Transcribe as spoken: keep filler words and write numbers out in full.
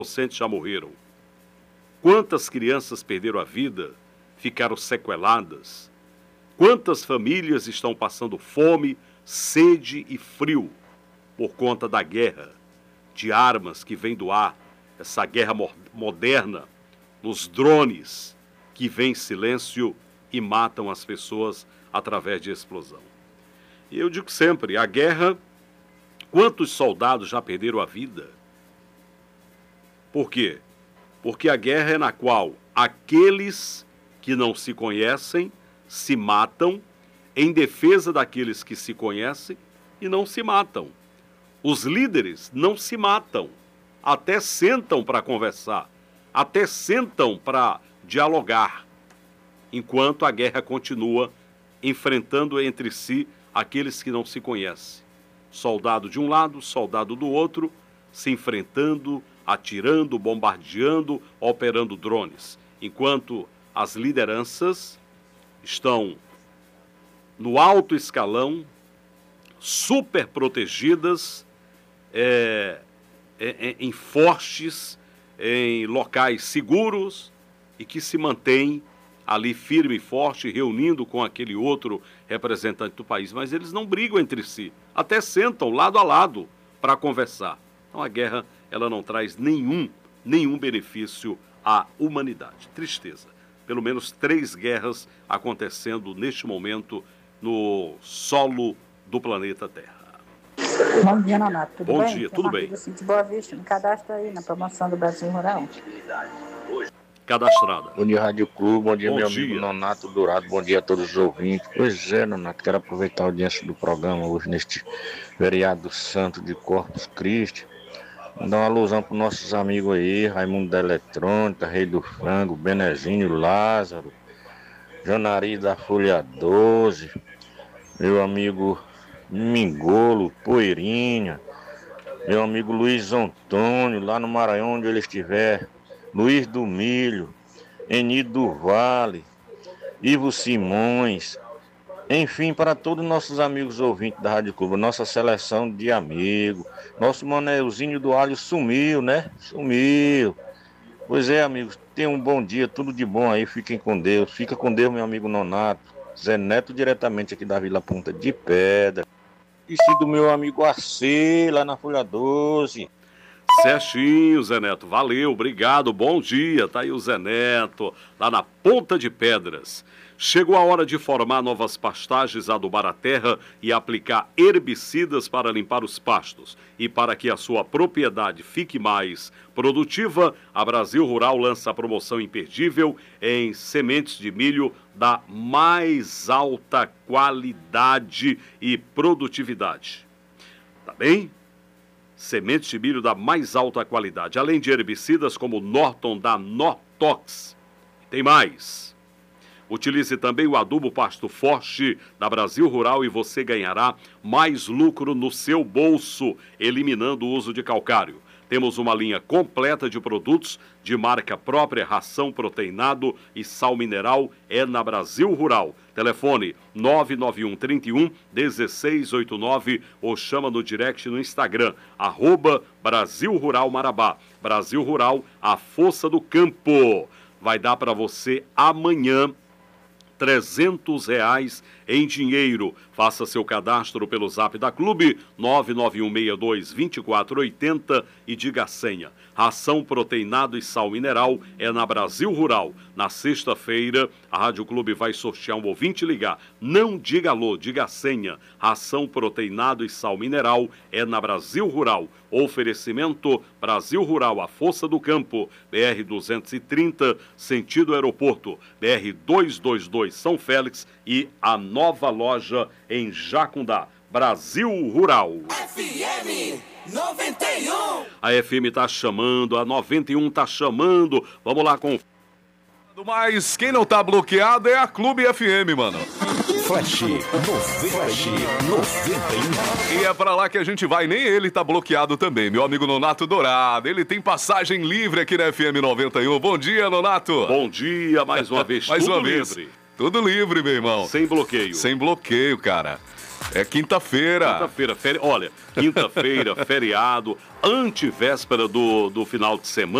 inocentes já morreram? Quantas crianças perderam a vida, ficaram sequeladas? Quantas famílias estão passando fome, sede e frio por conta da guerra de armas que vem do ar, essa guerra moderna, nos drones que vêm em silêncio e matam as pessoas através de explosão? E eu digo sempre, a guerra, quantos soldados já perderam a vida? Por quê? Porque a guerra é na qual aqueles que não se conhecem se matam em defesa daqueles que se conhecem e não se matam. Os líderes não se matam, até sentam para conversar, até sentam para dialogar, enquanto a guerra continua enfrentando entre si aqueles que não se conhecem. Soldado de um lado, soldado do outro, se enfrentando, atirando, bombardeando, operando drones, enquanto as lideranças estão no alto escalão, super protegidas, é, é, em fortes, em locais seguros e que se mantêm ali firme e forte, reunindo com aquele outro representante do país. Mas eles não brigam entre si, até sentam lado a lado para conversar. Então a guerra, ela não traz nenhum, nenhum benefício à humanidade. Tristeza. Pelo menos três guerras acontecendo neste momento no solo do planeta Terra. Bom dia, Nonato. Tudo Bom bem? dia, Tem tudo uma bem. filha, assim, de Boa Vista, me cadastra aí na promoção do Brasil Rural. Cadastrada. Bom dia, Rádio Clube. Bom dia, Bom meu dia. amigo Nonato Dourado. Bom dia a todos os ouvintes. Pois é, Nonato, quero aproveitar a audiência do programa hoje, neste feriado santo de Corpus Christi. Dar uma alusão para os nossos amigos aí, Raimundo da Eletrônica, Rei do Frango, Benezinho, Lázaro, Janari da Folha doze, meu amigo Mingolo, Poeirinha, meu amigo Luiz Antônio, lá no Maranhão, onde ele estiver, Luiz do Milho, Eni do Vale, Ivo Simões, enfim, para todos os nossos amigos ouvintes da Rádio Clube, nossa seleção de amigos, nosso Manelzinho do Alho sumiu, né? Sumiu. Pois é, amigos, tenham um bom dia, tudo de bom aí, fiquem com Deus. Fica com Deus, meu amigo Nonato, Zé Neto, diretamente aqui da Vila Ponta de Pedra. E do meu amigo Arcê, lá na Folha doze. Certinho, Zé Neto, valeu, obrigado, bom dia, tá aí o Zé Neto, lá na Ponta de Pedras. Chegou a hora de formar novas pastagens, adubar a terra e aplicar herbicidas para limpar os pastos. E para que a sua propriedade fique mais produtiva, a Brasil Rural lança a promoção imperdível em sementes de milho da mais alta qualidade e produtividade. Tá bem? Sementes de milho da mais alta qualidade, além de herbicidas como o Norton da Nortox. Tem mais. Utilize também o adubo Pasto Forte da Brasil Rural e você ganhará mais lucro no seu bolso, eliminando o uso de calcário. Temos uma linha completa de produtos de marca própria, ração proteinado e sal mineral é na Brasil Rural. Telefone nove nove um, trinta e um, dezesseis oitenta e nove ou chama no direct no Instagram, arroba Brasil Rural Marabá. Brasil Rural, a força do campo. Vai dar para você amanhã trezentos reais em dinheiro. Faça seu cadastro pelo zap da Clube nove nove um seis dois, dois quatro oito zero e diga a senha. Ração proteinado e sal mineral é na Brasil Rural. Na sexta-feira, a Rádio Clube vai sortear um ouvinte ligar. Não diga alô, diga a senha. Ração proteinado e sal mineral é na Brasil Rural. Oferecimento Brasil Rural, a força do campo. B R duzentos e trinta, sentido aeroporto. B R duzentos e vinte e dois, São Félix e a nova loja em Jacundá. Brasil Rural. F M noventa e um. A F M tá chamando, a noventa e um tá chamando. Vamos lá com... Mas quem não tá bloqueado é a Clube F M, mano. Flash noventa e um. E é pra lá que a gente vai, nem ele tá bloqueado também, meu amigo Nonato Dourado. Ele tem passagem livre aqui na F M noventa e um. Bom dia, Nonato. Bom dia, mais uma vez. mais tudo uma vez. livre. Tudo livre, meu irmão. Sem bloqueio. Sem bloqueio, cara. É quinta-feira. Quinta-feira, feri... olha, quinta-feira, feriado, antevéspera do, do final de semana.